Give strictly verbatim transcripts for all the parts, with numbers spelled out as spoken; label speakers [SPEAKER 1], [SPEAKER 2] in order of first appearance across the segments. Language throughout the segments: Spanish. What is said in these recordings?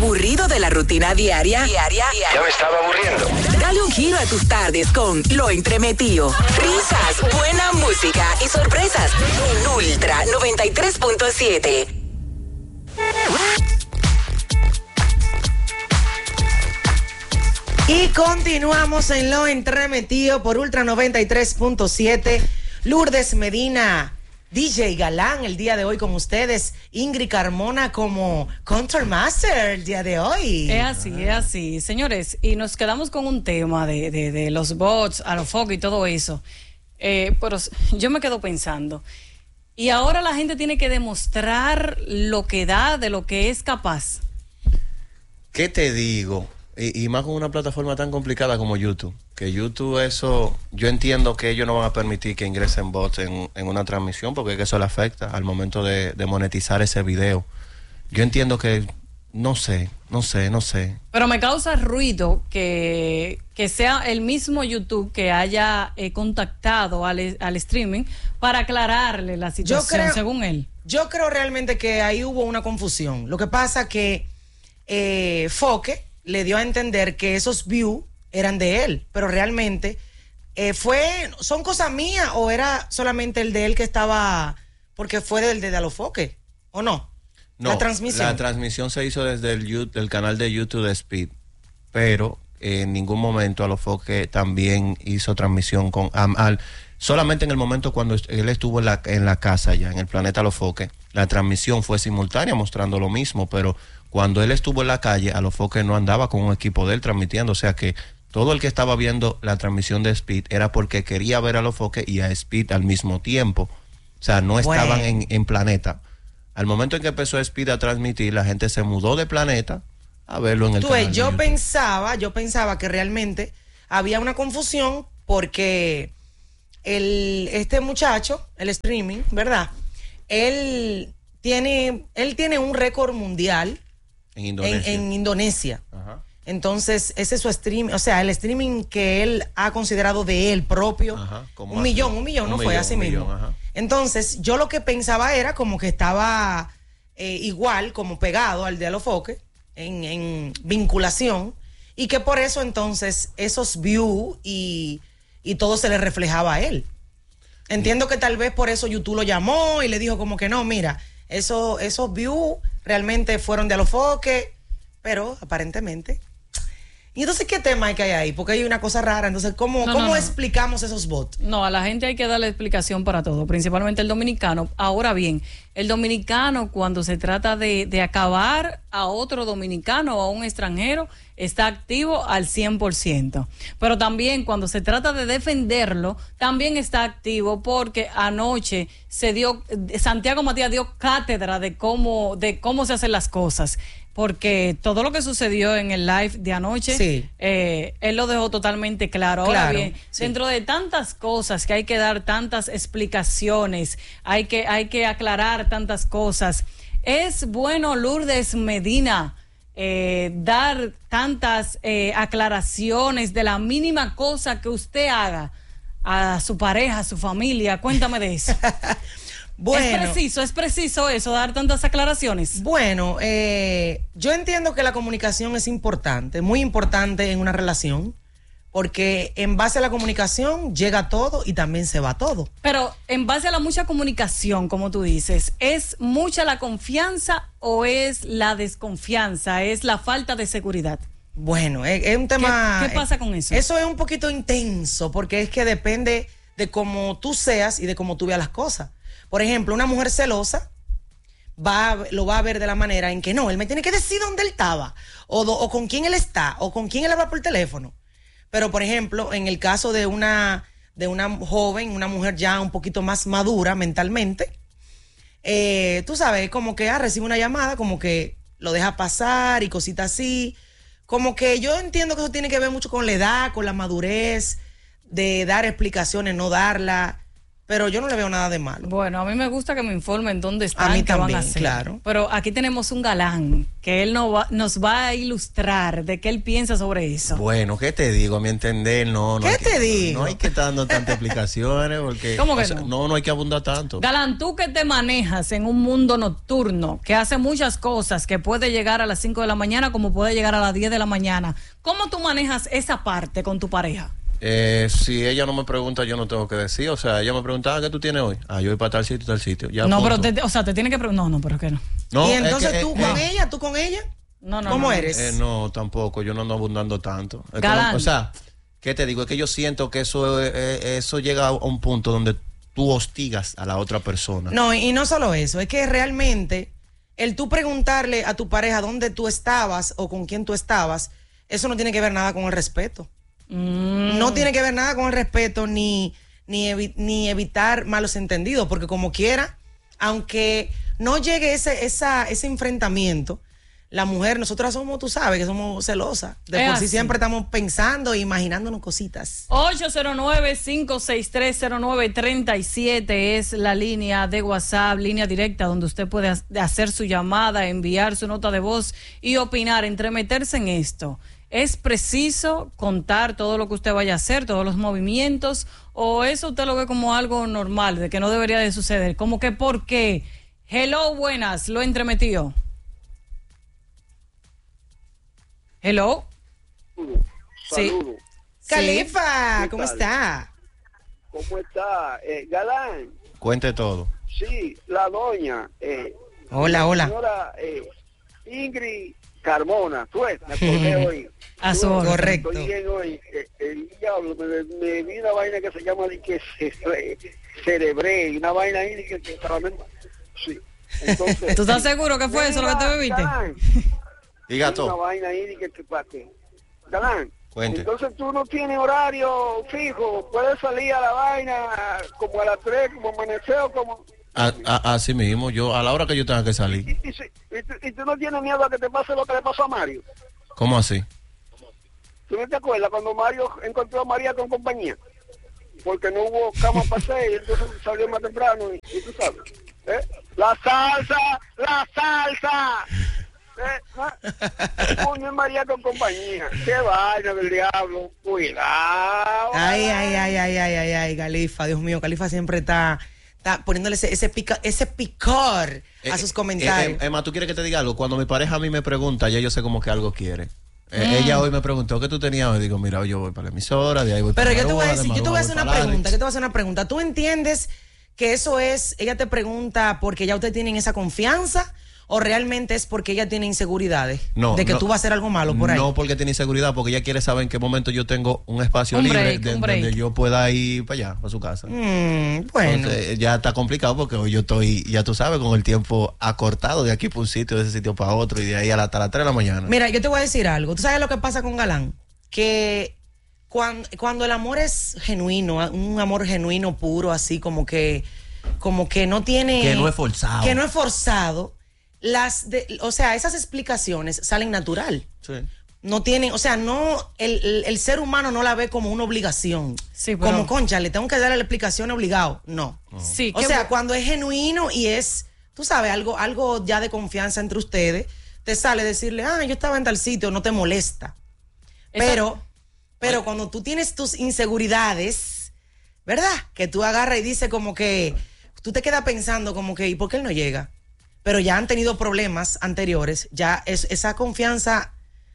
[SPEAKER 1] ¿Aburrido de la rutina diaria? Diaria.
[SPEAKER 2] Ya me estaba aburriendo.
[SPEAKER 1] Dale un giro a tus tardes con Lo Entremetido. Risas, buena música y sorpresas en Ultra noventa y tres punto siete.
[SPEAKER 3] Y continuamos en Lo Entremetido por Ultra noventa y tres punto siete. Lourdes Medina, D J Galán, el día de hoy con ustedes. Ingrid Carmona como Control Master el día de hoy.
[SPEAKER 4] Es así, es así. Señores, y nos quedamos con un tema de, de, de los bots, a los focos y todo eso. Eh, pero yo me quedo pensando, y ahora la gente tiene que demostrar lo que da, de lo que es capaz.
[SPEAKER 5] ¿Qué te digo? Y, y más con una plataforma tan complicada como YouTube. Que YouTube, eso, yo entiendo que ellos no van a permitir que ingresen bots en, en una transmisión, porque es que eso le afecta al momento de, de monetizar ese video. Yo entiendo que, no sé, no sé, no sé.
[SPEAKER 4] Pero me causa ruido que, que sea el mismo YouTube que haya eh, contactado al, al streaming para aclararle la situación,
[SPEAKER 3] yo creo,
[SPEAKER 4] según él.
[SPEAKER 3] Yo creo realmente que ahí hubo una confusión. Lo que pasa que eh, Foque le dio a entender que esos views eran de él, pero realmente eh, fue, ¿son cosas mías o era solamente el de él que estaba, porque fue del de Alofoque, o no?
[SPEAKER 5] No,
[SPEAKER 3] la transmisión.
[SPEAKER 5] La transmisión se hizo desde el, YouTube, el canal de YouTube de Speed, pero eh, en ningún momento Alofoque también hizo transmisión con um, al, solamente en el momento cuando él estuvo en la, en la casa ya, en el planeta Alofoque, la transmisión fue simultánea mostrando lo mismo, pero cuando él estuvo en la calle, Alofoque no andaba con un equipo de él transmitiendo, o sea que todo el que estaba viendo la transmisión de Speed era porque quería ver a Alofoque y a Speed al mismo tiempo. O sea, no estaban bueno. en, en Planeta. Al momento en que empezó Speed a transmitir, la gente se mudó de Planeta a verlo en el
[SPEAKER 3] Tú
[SPEAKER 5] canal
[SPEAKER 3] ves, yo pensaba, yo pensaba que realmente había una confusión porque el, este muchacho, el streaming, ¿verdad? Él tiene, él tiene un récord mundial
[SPEAKER 5] en Indonesia.
[SPEAKER 3] En, en Indonesia.
[SPEAKER 5] Ajá.
[SPEAKER 3] Entonces, ese es su streaming, o sea, el streaming que él ha considerado de él propio. Ajá, un millón, un millón, un no millón, fue así mismo. Millón, Entonces, yo lo que pensaba era como que estaba eh, igual, como pegado al de Alofoque, en, en vinculación, y que por eso entonces esos views y, y todo se le reflejaba a él. Entiendo que tal vez por eso YouTube lo llamó y le dijo como que no, mira, eso, esos views realmente fueron de Alofoque, pero aparentemente. ¿Y entonces qué tema hay que hay ahí? Porque hay una cosa rara. Entonces, ¿cómo,
[SPEAKER 4] no,
[SPEAKER 3] ¿cómo
[SPEAKER 4] no, no.
[SPEAKER 3] explicamos esos bots?
[SPEAKER 4] No, a la gente hay que darle explicación para todo, principalmente el dominicano. Ahora bien, el dominicano cuando se trata de, de acabar a otro dominicano o a un extranjero, está activo al cien por ciento. Pero también cuando se trata de defenderlo, también está activo porque anoche se dio, Santiago Matías dio cátedra de cómo, de cómo se hacen las cosas. Porque todo lo que sucedió en el live de anoche,
[SPEAKER 3] sí.
[SPEAKER 4] eh, él lo dejó totalmente claro. Ahora
[SPEAKER 3] claro,
[SPEAKER 4] bien,
[SPEAKER 3] sí.
[SPEAKER 4] dentro de tantas cosas que hay que dar, tantas explicaciones, hay que, hay que aclarar tantas cosas, es bueno, Lourdes Medina, eh, dar tantas eh, aclaraciones de la mínima cosa que usted haga a su pareja, a su familia. Cuéntame de eso. Bueno, es preciso, es preciso eso, dar tantas aclaraciones.
[SPEAKER 3] Bueno, eh, yo entiendo que la comunicación es importante, muy importante en una relación, porque en base a la comunicación llega todo y también se va todo.
[SPEAKER 4] Pero en base a la mucha comunicación, como tú dices, ¿es mucha la confianza o es la desconfianza, es la falta de seguridad?
[SPEAKER 3] Bueno, es, es un tema...
[SPEAKER 4] ¿Qué, qué pasa con eso?
[SPEAKER 3] Eso es un poquito intenso, porque es que depende de cómo tú seas y de cómo tú veas las cosas. Por ejemplo, una mujer celosa va, lo va a ver de la manera en que no, él me tiene que decir dónde él estaba, o, do, o con quién él está, o con quién él habla por teléfono. Pero, por ejemplo, en el caso de una, de una joven, una mujer ya un poquito más madura mentalmente, eh, tú sabes, como que ah, recibe una llamada, como que lo deja pasar y cositas así. Como que yo entiendo que eso tiene que ver mucho con la edad, con la madurez, de dar explicaciones, no darla. pero yo no le veo nada de malo.
[SPEAKER 4] Bueno, a mí me gusta que me informen dónde están,
[SPEAKER 3] a mí
[SPEAKER 4] qué
[SPEAKER 3] también,
[SPEAKER 4] van a hacer.
[SPEAKER 3] Claro.
[SPEAKER 4] Pero aquí tenemos un galán que él no va, nos va a ilustrar de qué él piensa sobre eso.
[SPEAKER 5] Bueno, ¿qué te digo? A mi entender, no. no
[SPEAKER 3] ¿Qué
[SPEAKER 5] hay
[SPEAKER 3] te
[SPEAKER 5] que,
[SPEAKER 3] digo?
[SPEAKER 5] No hay que estar dando tantas explicaciones porque...
[SPEAKER 4] ¿Cómo que
[SPEAKER 5] o sea,
[SPEAKER 4] no?
[SPEAKER 5] No, no hay que abundar tanto.
[SPEAKER 4] Galán, tú que te manejas en un mundo nocturno, que hace muchas cosas, que puede llegar a las cinco de la mañana como puede llegar a las diez de la mañana, ¿cómo tú manejas esa parte con tu pareja?
[SPEAKER 5] Eh, si ella no me pregunta, yo no tengo que decir. O sea, ella me preguntaba, ¿qué tú tienes hoy? Ah, yo voy para tal sitio, tal sitio. Ya,
[SPEAKER 4] no,
[SPEAKER 5] punto.
[SPEAKER 4] pero, te, o sea, te tiene que preguntar. No, no, pero es que no.
[SPEAKER 5] No,
[SPEAKER 3] y entonces
[SPEAKER 5] es que,
[SPEAKER 3] tú
[SPEAKER 5] eh,
[SPEAKER 3] con
[SPEAKER 5] eh,
[SPEAKER 3] ella, tú con ella.
[SPEAKER 4] No, no,
[SPEAKER 3] ¿Cómo
[SPEAKER 4] no.
[SPEAKER 3] eres?
[SPEAKER 5] Eh, no, tampoco. Yo no ando abundando tanto. Es que
[SPEAKER 4] Galán.
[SPEAKER 5] no- o sea, ¿qué te digo? Es que yo siento que eso, eh, eso llega a un punto donde tú hostigas a la otra persona.
[SPEAKER 3] No, y no solo eso, es que realmente el tú preguntarle a tu pareja dónde tú estabas o con quién tú estabas, eso no tiene que ver nada con el respeto.
[SPEAKER 4] Mm.
[SPEAKER 3] No tiene que ver nada con el respeto ni, ni, evi- ni evitar malos entendidos, porque como quiera, aunque no llegue ese, esa, ese enfrentamiento, la mujer, nosotras somos, tú sabes, que somos celosas. De
[SPEAKER 4] Es
[SPEAKER 3] por sí
[SPEAKER 4] así.
[SPEAKER 3] siempre estamos pensando e imaginándonos cositas.
[SPEAKER 4] ocho cero nueve, cinco seis tres, cero nueve tres siete es la línea de WhatsApp, línea directa donde usted puede ha- hacer su llamada, enviar su nota de voz y opinar, entremeterse en esto. ¿Es preciso contar todo lo que usted vaya a hacer, todos los movimientos, o eso usted lo ve como algo normal, de que no debería de suceder? Como que ¿por qué? Hello, buenas, lo entremetió. Hello. Sí.
[SPEAKER 2] Saludos.
[SPEAKER 3] Califa,
[SPEAKER 2] ¿Qué
[SPEAKER 3] ¿cómo
[SPEAKER 2] tal?
[SPEAKER 3] está?
[SPEAKER 2] ¿Cómo está? Eh, Galán,
[SPEAKER 5] Cuente todo.
[SPEAKER 2] sí, la doña, eh,
[SPEAKER 3] Hola, hola.
[SPEAKER 2] señora eh, Ingrid Carmona, tú ves, me acordé hoy.
[SPEAKER 4] A su
[SPEAKER 2] Tú ves,
[SPEAKER 4] orden.
[SPEAKER 3] Correcto.
[SPEAKER 2] Estoy bien hoy. Eh, el diablo, me, me vi una vaina que se llama de que cere- cerebré, una vaina ahí de que, que solamente- sí. Entonces,
[SPEAKER 4] ¿Tú estás seguro que fue eso lo que te
[SPEAKER 2] mira,
[SPEAKER 4] bebiste?
[SPEAKER 2] Galán,
[SPEAKER 5] Diga
[SPEAKER 2] una
[SPEAKER 5] todo.
[SPEAKER 2] vaina ahí de que, que, pa' que- Galán,
[SPEAKER 5] Cuente.
[SPEAKER 2] entonces tú no tienes horario fijo, puedes salir a la vaina como a las tres, como amaneceo, como...
[SPEAKER 5] A- a- así mismo, yo a la hora que yo tenga que
[SPEAKER 2] Y,
[SPEAKER 5] salir.
[SPEAKER 2] y, si- y tú, y tú no tienes miedo a que te pase lo que le pasó a Mario.
[SPEAKER 5] ¿Cómo así?
[SPEAKER 2] ¿Tú no te acuerdas cuando Mario encontró a María con compañía? Porque no hubo cama para seis, entonces salió más temprano y, y tú sabes. ¿eh? ¡La salsa! ¡La salsa! ¿Eh? ¿Ah? Coño, es María con compañía. ¡Qué vaina del diablo! ¡Cuidado!
[SPEAKER 3] Ay, ay, ay, ay, ay, ay, ay, Califa, Dios mío, Califa siempre está, está poniéndole ese, ese, pica, ese picor a sus
[SPEAKER 5] Eh,
[SPEAKER 3] comentarios.
[SPEAKER 5] eh, eh, Emma, ¿tú quieres que te diga algo? Cuando mi pareja a mí me pregunta, ya yo sé como que algo quiere. Eh,
[SPEAKER 3] Mm.
[SPEAKER 5] Ella hoy me preguntó, ¿qué tú tenías hoy? Digo, mira, yo voy para la emisora, de ahí voy para
[SPEAKER 3] Pero yo te voy a
[SPEAKER 5] Maruja, de
[SPEAKER 3] decir, yo te voy a
[SPEAKER 5] Maruja
[SPEAKER 3] hacer
[SPEAKER 5] voy
[SPEAKER 3] una
[SPEAKER 5] para
[SPEAKER 3] pregunta,
[SPEAKER 5] Alex.
[SPEAKER 3] yo te voy a hacer una pregunta. ¿Tú entiendes que eso es, ella te pregunta porque ya ustedes tienen esa confianza o realmente es porque ella tiene inseguridades
[SPEAKER 5] No,
[SPEAKER 3] de que
[SPEAKER 5] no,
[SPEAKER 3] tú vas a hacer algo malo por ahí?
[SPEAKER 5] No porque tiene inseguridad, porque ella quiere saber en qué momento yo tengo un espacio
[SPEAKER 4] Un
[SPEAKER 5] libre
[SPEAKER 4] break,
[SPEAKER 5] de-
[SPEAKER 4] un break.
[SPEAKER 5] donde yo pueda ir para allá, para su casa.
[SPEAKER 3] Mm, bueno.
[SPEAKER 5] Entonces, ya está complicado porque hoy yo estoy, ya tú sabes, con el tiempo acortado de aquí para un sitio, de ese sitio para otro y de ahí a la- hasta las tres de la mañana.
[SPEAKER 3] Mira, yo te voy a decir algo. ¿Tú sabes lo que pasa con Galán? Que cuando, cuando el amor es genuino, un amor genuino, puro, así como que, como que no tiene...
[SPEAKER 5] Que no es forzado.
[SPEAKER 3] Que no es forzado. Las de, o sea, esas explicaciones salen natural.
[SPEAKER 5] Sí.
[SPEAKER 3] No tienen, o sea, no, el, el, el ser humano no la ve como una obligación.
[SPEAKER 4] Sí, pero-
[SPEAKER 3] Como, concha, le tengo que dar la explicación obligado. No.
[SPEAKER 4] Sí,
[SPEAKER 3] O
[SPEAKER 4] qué
[SPEAKER 3] sea,
[SPEAKER 4] bu-
[SPEAKER 3] cuando es genuino y es, tú sabes, algo, algo ya de confianza entre ustedes, te sale decirle, ah, yo estaba en tal sitio, no te molesta.
[SPEAKER 4] Esa-
[SPEAKER 3] Pero, pero cuando tú tienes tus inseguridades, ¿verdad? Que tú agarras y dices como que, tú te quedas pensando como que, ¿y por qué él no llega? Pero ya han tenido problemas anteriores, ya es, esa confianza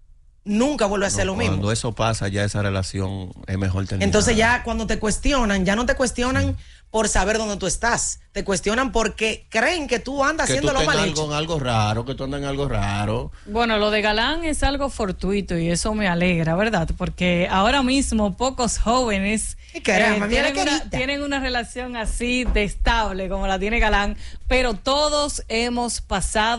[SPEAKER 3] nunca vuelve a ser
[SPEAKER 5] No,
[SPEAKER 3] lo mismo.
[SPEAKER 5] Cuando eso pasa, ya esa relación es mejor terminar.
[SPEAKER 3] Entonces ya cuando te cuestionan, ya no te cuestionan por saber dónde tú estás, te cuestionan porque creen que tú andas
[SPEAKER 5] que tú
[SPEAKER 3] haciendo lo
[SPEAKER 5] tengas
[SPEAKER 3] mal
[SPEAKER 5] algo,
[SPEAKER 3] hecho.
[SPEAKER 5] algo raro, que tú andas en algo raro.
[SPEAKER 4] Bueno, lo de Galán es algo fortuito y eso me alegra, ¿verdad? Porque ahora mismo pocos jóvenes
[SPEAKER 3] Ay, caramba, mira la
[SPEAKER 4] tienen, una,
[SPEAKER 3] carita.
[SPEAKER 4] tienen una relación así de estable como la tiene Galán, pero todos hemos pasado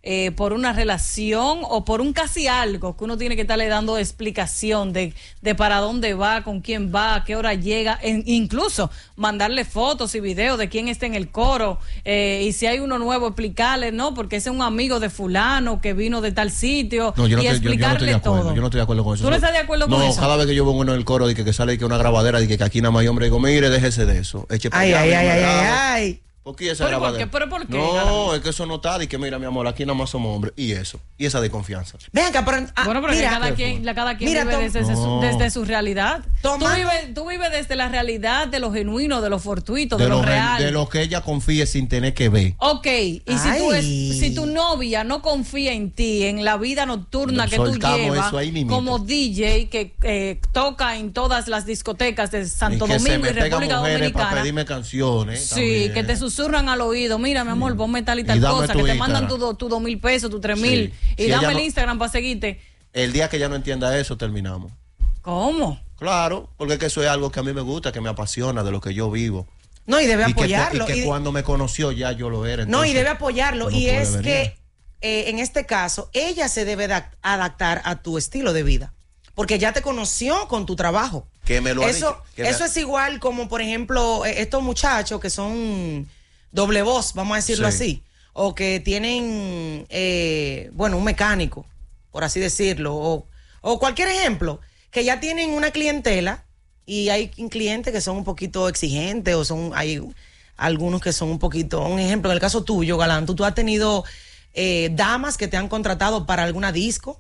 [SPEAKER 4] eh, por una relación o por un casi algo que uno tiene que estarle dando explicación de, de para dónde va, con quién va, a qué hora llega, en, incluso mandarle fotos y videos de quién está en el coro, eh, y si hay uno nuevo explicarle, no, porque ese es un amigo de fulano que vino de tal sitio,
[SPEAKER 5] no, yo no
[SPEAKER 4] y
[SPEAKER 5] estoy,
[SPEAKER 4] explicarle
[SPEAKER 5] yo, yo no estoy de acuerdo,
[SPEAKER 4] todo.
[SPEAKER 5] Yo no estoy de acuerdo con eso.
[SPEAKER 4] ¿Tú no estás de acuerdo con
[SPEAKER 5] no,
[SPEAKER 4] eso?
[SPEAKER 5] No, cada vez que yo veo uno en el coro de que, que sale que una grabadera, de que, que aquí nada más hay hombre, digo, mire, déjese de eso. Eche
[SPEAKER 3] ay, ay, ay, ay, ay, ay.
[SPEAKER 5] ¿Por qué esa
[SPEAKER 4] ¿Pero
[SPEAKER 5] grabadera?
[SPEAKER 4] por qué? ¿Pero por qué?
[SPEAKER 5] No,
[SPEAKER 4] Galan?
[SPEAKER 5] es que eso no está, y que mira, mi amor, aquí nada más somos hombres. Y eso, y esa desconfianza.
[SPEAKER 3] Ven acá, pero, ah,
[SPEAKER 4] bueno, pero
[SPEAKER 3] mira,
[SPEAKER 4] que cada quien, la, cada quien
[SPEAKER 3] mira,
[SPEAKER 4] vive desde,
[SPEAKER 5] no.
[SPEAKER 4] su, desde su realidad.
[SPEAKER 3] Toma.
[SPEAKER 4] Tú vives, tú vives desde la realidad de lo genuino, de lo fortuito, de,
[SPEAKER 5] De
[SPEAKER 4] lo,
[SPEAKER 5] lo,
[SPEAKER 4] real.
[SPEAKER 5] de lo que ella confíe sin tener que ver.
[SPEAKER 4] Ok, y si, tú es, si tu novia no confía en ti, en la vida nocturna
[SPEAKER 5] Nos
[SPEAKER 4] que tú
[SPEAKER 5] soltamos
[SPEAKER 4] llevas,
[SPEAKER 5] eso ahí mismito.
[SPEAKER 4] como D J que eh, toca en todas las discotecas de Santo
[SPEAKER 5] y que
[SPEAKER 4] Domingo
[SPEAKER 5] se me
[SPEAKER 4] y República
[SPEAKER 5] mujeres
[SPEAKER 4] Dominicana.
[SPEAKER 5] para pedirme canciones.
[SPEAKER 4] Sí,
[SPEAKER 5] también.
[SPEAKER 4] que te susurran al oído, mira mi amor, ponme tal y tal
[SPEAKER 5] Y dame
[SPEAKER 4] cosa,
[SPEAKER 5] tu
[SPEAKER 4] que te
[SPEAKER 5] Instagram.
[SPEAKER 4] mandan tu, tu dos mil pesos, tu tres
[SPEAKER 5] Sí.
[SPEAKER 4] mil, y
[SPEAKER 5] Si
[SPEAKER 4] dame
[SPEAKER 5] ella
[SPEAKER 4] el
[SPEAKER 5] no-
[SPEAKER 4] Instagram para seguirte.
[SPEAKER 5] El día que ella no entienda eso, terminamos.
[SPEAKER 4] ¿Cómo?
[SPEAKER 5] Claro, porque es que eso es algo que a mí me gusta, que me apasiona, de lo que yo vivo.
[SPEAKER 3] no, y debe
[SPEAKER 5] Y que,
[SPEAKER 3] apoyarlo.
[SPEAKER 5] y que
[SPEAKER 3] y de-
[SPEAKER 5] cuando me conoció ya yo lo era.
[SPEAKER 3] no,
[SPEAKER 5] entonces,
[SPEAKER 3] y debe apoyarlo.
[SPEAKER 5] uno
[SPEAKER 3] Y
[SPEAKER 5] puede
[SPEAKER 3] es
[SPEAKER 5] venir.
[SPEAKER 3] que eh, en este caso, ella se debe da- adaptar a tu estilo de vida. Porque ya te conoció con tu trabajo.
[SPEAKER 5] Que me lo ha
[SPEAKER 3] Eso,
[SPEAKER 5] dicho, que me
[SPEAKER 3] eso
[SPEAKER 5] ha-
[SPEAKER 3] es igual como, por ejemplo, eh, estos muchachos que son doble voz, vamos a decirlo
[SPEAKER 5] Sí.
[SPEAKER 3] así. O que tienen, eh, bueno, un mecánico, por así decirlo. O, o cualquier ejemplo, que ya tienen una clientela y hay clientes que son un poquito exigentes o son, hay algunos que son un poquito, un ejemplo, en el caso tuyo, Galán, tú, tú has tenido eh, damas que te han contratado para alguna disco.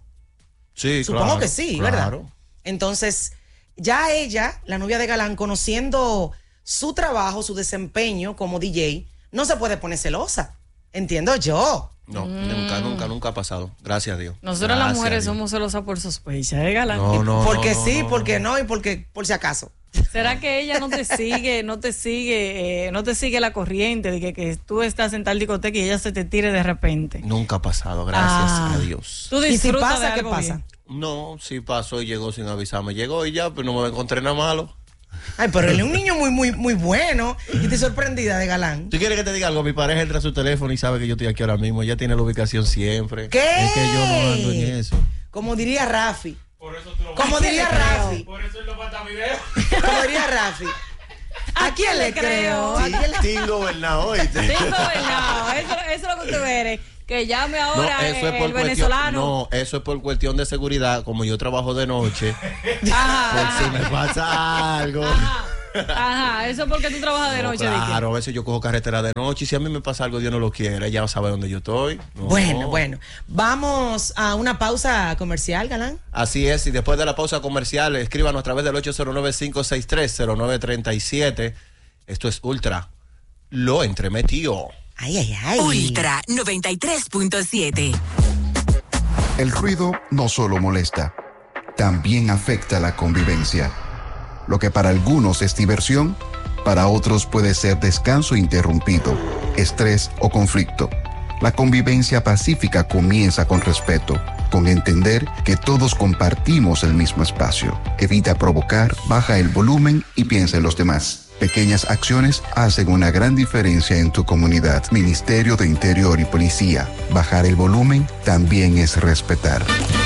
[SPEAKER 5] Sí,
[SPEAKER 3] Supongo
[SPEAKER 5] claro,
[SPEAKER 3] que sí,
[SPEAKER 5] claro.
[SPEAKER 3] ¿verdad? Entonces, ya ella, la novia de Galán, conociendo su trabajo, su desempeño como D J, no se puede poner celosa. Entiendo yo.
[SPEAKER 5] No, nunca, nunca, nunca ha pasado. Gracias a Dios.
[SPEAKER 4] Nosotras
[SPEAKER 5] Gracias
[SPEAKER 4] las mujeres
[SPEAKER 5] a Dios.
[SPEAKER 4] somos celosas por sospecha, ¿eh, Galán?
[SPEAKER 5] No, no,
[SPEAKER 3] porque
[SPEAKER 5] no,
[SPEAKER 3] sí,
[SPEAKER 5] no,
[SPEAKER 3] porque
[SPEAKER 5] no.
[SPEAKER 3] no y porque por si acaso.
[SPEAKER 4] ¿Será que ella no te sigue, no te sigue, eh, no te sigue la corriente de que, que tú estás en tal discoteca y ella se te tire de repente?
[SPEAKER 5] Nunca ha pasado, gracias
[SPEAKER 4] Ah.
[SPEAKER 5] a Dios.
[SPEAKER 4] Tú
[SPEAKER 3] Y si
[SPEAKER 4] disfrutas
[SPEAKER 3] pasa,
[SPEAKER 4] de
[SPEAKER 3] ¿qué
[SPEAKER 4] algo
[SPEAKER 3] pasa?
[SPEAKER 4] bien.
[SPEAKER 5] No, sí pasó y llegó sin avisarme. Llegó y ya, pero no me encontré nada malo.
[SPEAKER 3] Ay, pero él es un niño muy, muy, muy bueno. Y estoy sorprendida de Galán.
[SPEAKER 5] ¿Tú quieres que te diga algo? Mi pareja entra a su teléfono y sabe que yo estoy aquí ahora mismo. Ella tiene la ubicación siempre.
[SPEAKER 3] ¿Qué?
[SPEAKER 5] Es que yo no ando en eso.
[SPEAKER 3] Como diría Rafi.
[SPEAKER 6] Por eso tú lo
[SPEAKER 3] Como diría Rafi.
[SPEAKER 6] Por eso él no manda video.
[SPEAKER 3] Como diría Rafi. ¿A quién le creo? ¿A quién le-
[SPEAKER 5] Tingo Bernao, ¿oíste?
[SPEAKER 4] Sí, gobernado, eso, eso es lo que tú eres. Que llame
[SPEAKER 5] No,
[SPEAKER 4] ahora
[SPEAKER 5] eso es
[SPEAKER 4] eh,
[SPEAKER 5] por
[SPEAKER 4] el
[SPEAKER 5] cuestión,
[SPEAKER 4] venezolano.
[SPEAKER 5] no, eso es por cuestión de seguridad. Como yo trabajo de noche,
[SPEAKER 4] Ajá,
[SPEAKER 5] por
[SPEAKER 4] ajá.
[SPEAKER 5] si me pasa algo.
[SPEAKER 4] Ajá, ajá, eso es porque tú trabajas de
[SPEAKER 5] No,
[SPEAKER 4] noche. Dicky.
[SPEAKER 5] claro, a veces yo cojo carretera de noche y si a mí me pasa algo, Dios no lo quiere, ella sabe dónde yo estoy. No.
[SPEAKER 3] Bueno, bueno. Vamos a una pausa comercial, Galán.
[SPEAKER 5] Así es, y después de la pausa comercial, escríbanos a través del ocho cero nueve, cinco seis tres, cero nueve tres siete. Esto es Ultra, lo entremetió.
[SPEAKER 3] Ay, ay, ay.
[SPEAKER 1] Ultra noventa y tres punto siete.
[SPEAKER 7] El ruido no solo molesta, también afecta la convivencia. Lo que para algunos es diversión, para otros puede ser descanso interrumpido, estrés o conflicto. La convivencia pacífica comienza con respeto, con entender que todos compartimos el mismo espacio. Evita provocar, baja el volumen y piensa en los demás. Pequeñas acciones hacen una gran diferencia en tu comunidad. Ministerio de Interior y Policía. Bajar el volumen también es respetar.